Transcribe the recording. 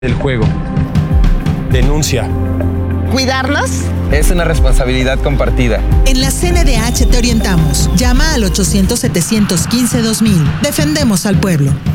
del juego. Denuncia. ¿Cuidarnos? Es una responsabilidad compartida. En la CNDH te orientamos. Llama al 800-715-2000. Defendemos al pueblo.